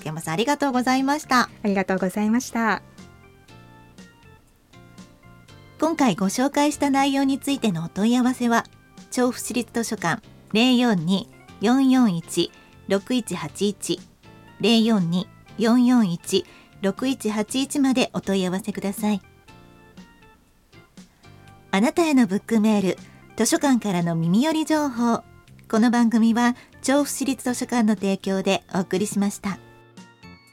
竹山さん、ありがとうございました。 ありがとうございました。 今回ご紹介した内容についてのお問い合わせは、調布市立図書館 042-441-6181 042-441-6181 までお問い合わせください。あなたへのブックメール、図書館からの耳寄り情報。この番組は調布市立図書館の提供でお送りしました。